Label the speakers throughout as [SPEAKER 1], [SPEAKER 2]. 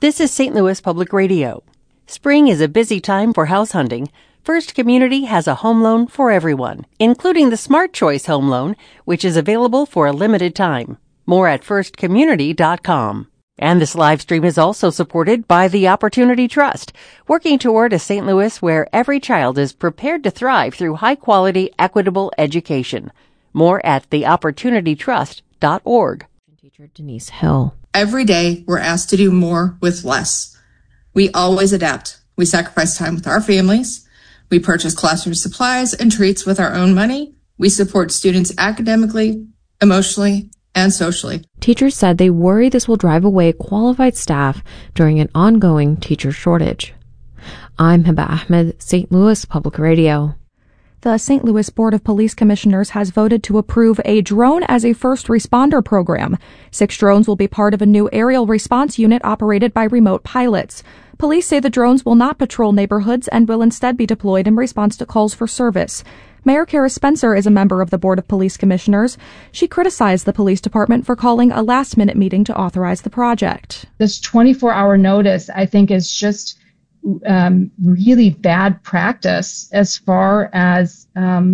[SPEAKER 1] This is St. Louis Public Radio. Spring is a busy time for house hunting. First Community has a home loan for everyone, including the Smart Choice Home Loan, which is available for a limited time. More at firstcommunity.com. And this live stream is also supported by the Opportunity Trust, working toward a St. Louis where every child is prepared to thrive through high-quality, equitable education. More at theopportunitytrust.org.
[SPEAKER 2] Teacher Denise Hill.
[SPEAKER 3] Every day, we're asked to do more with less. We always adapt. We sacrifice time with our families. We purchase classroom supplies and treats with our own money. We support students academically, emotionally, and socially.
[SPEAKER 2] Teachers said they worry this will drive away qualified staff during an ongoing teacher shortage. I'm Hiba Ahmed, St. Louis Public Radio.
[SPEAKER 4] The St. Louis Board of Police Commissioners has voted to approve a drone as a first responder program. 6 drones will be part of a new aerial response unit operated by remote pilots. Police say the drones will not patrol neighborhoods and will instead be deployed in response to calls for service. Mayor Kara Spencer is a member of the Board of Police Commissioners. She criticized the police department for calling a last-minute meeting to authorize the project.
[SPEAKER 5] This 24-hour notice, I think, is just really bad practice as far as,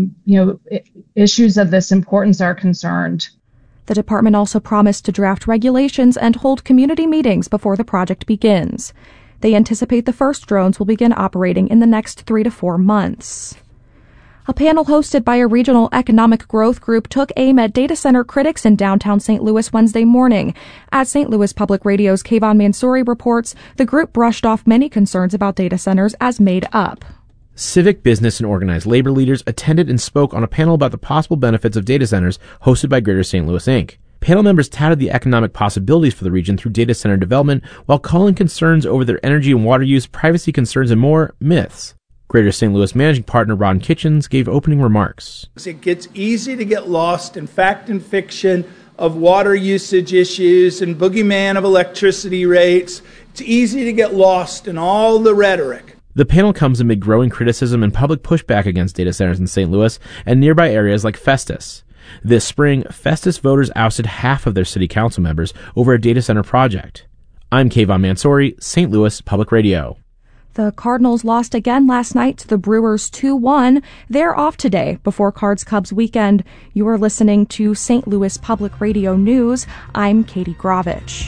[SPEAKER 5] issues of this importance are concerned.
[SPEAKER 4] The department also promised to draft regulations and hold community meetings before the project begins. They anticipate the first drones will begin operating in the next 3 to 4 months. A panel hosted by a regional economic growth group took aim at data center critics in downtown St. Louis Wednesday morning. As St. Louis Public Radio's Kayvon Mansouri reports, the group brushed off many concerns about data centers as made up.
[SPEAKER 6] Civic, business, and organized labor leaders attended and spoke on a panel about the possible benefits of data centers hosted by Greater St. Louis, Inc. Panel members touted the economic possibilities for the region through data center development while calling concerns over their energy and water use, privacy concerns, and more myths. Greater St. Louis managing partner Ron Kitchens gave opening remarks.
[SPEAKER 7] It gets easy to get lost in fact and fiction of water usage issues and boogeyman of electricity rates. It's easy to get lost in all the rhetoric.
[SPEAKER 6] The panel comes amid growing criticism and public pushback against data centers in St. Louis and nearby areas like Festus. This spring, Festus voters ousted half of their city council members over a data center project. I'm Kayvon Mansouri, St. Louis Public Radio.
[SPEAKER 4] The Cardinals lost again last night to the Brewers 2-1. They're off today before Cards-Cubs weekend. You are listening to St. Louis Public Radio News. I'm Katie Gravich.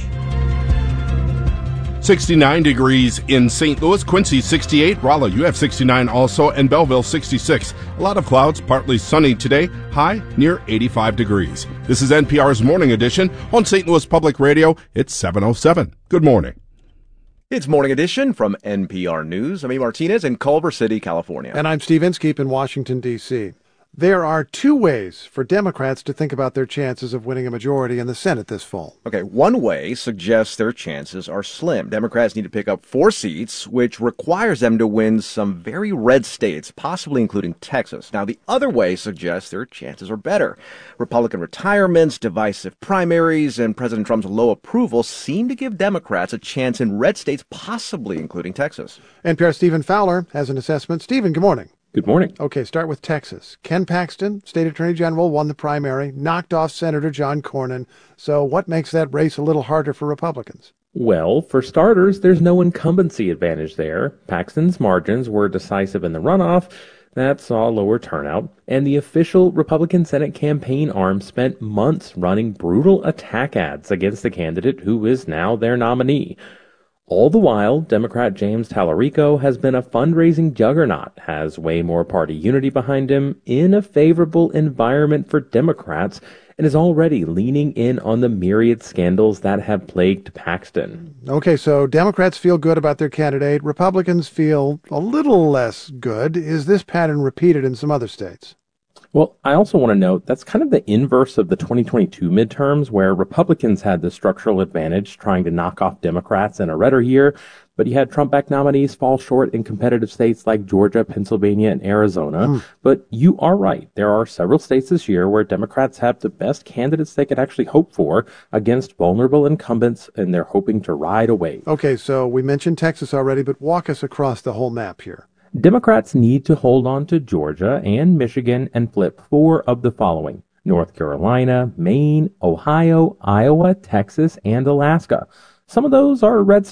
[SPEAKER 8] 69 degrees in St. Louis, Quincy 68, Rolla, you have 69 also, and Belleville 66. A lot of clouds, partly sunny today, high near 85 degrees. This is NPR's Morning Edition on St. Louis Public Radio. It's 7:07. Good morning.
[SPEAKER 9] It's Morning Edition from NPR News. I'm E. Martinez in Culver City, California.
[SPEAKER 10] And I'm Steve Inskeep in Washington, D.C. There are 2 ways for Democrats to think about their chances of winning a majority in the Senate this fall.
[SPEAKER 9] Okay, one way suggests their chances are slim. Democrats need to pick up 4 seats, which requires them to win some very red states, possibly including Texas. Now, the other way suggests their chances are better. Republican retirements, divisive primaries, and President Trump's low approval seem to give Democrats a chance in red states, possibly including Texas.
[SPEAKER 10] NPR's Stephen Fowler has an assessment. Stephen, good morning.
[SPEAKER 11] Good morning.
[SPEAKER 10] Okay, start with Texas. Ken Paxton, state attorney general, won the primary, knocked off Senator John Cornyn. So what makes that race a little harder for Republicans?
[SPEAKER 11] Well, for starters, there's no incumbency advantage there. Paxton's margins were decisive in the runoff. That saw lower turnout. And the official Republican Senate campaign arm spent months running brutal attack ads against the candidate who is now their nominee. All the while, Democrat James Tallarico has been a fundraising juggernaut, has way more party unity behind him, in a favorable environment for Democrats, and is already leaning in on the myriad scandals that have plagued Paxton.
[SPEAKER 10] Okay, so Democrats feel good about their candidate. Republicans feel a little less good. Is this pattern repeated in some other states?
[SPEAKER 11] Well, I also want to note that's kind of the inverse of the 2022 midterms, where Republicans had the structural advantage trying to knock off Democrats in a redder year, but you had Trump-backed nominees fall short in competitive states like Georgia, Pennsylvania, and Arizona. But you are right. There are several states this year where Democrats have the best candidates they could actually hope for against vulnerable incumbents, and they're hoping to ride a wave.
[SPEAKER 10] Okay, so we mentioned Texas already, but walk us across the whole map here.
[SPEAKER 11] Democrats need to hold on to Georgia and Michigan and flip 4 of the following: North Carolina, Maine, Ohio, Iowa, Texas, and Alaska. Some of those are red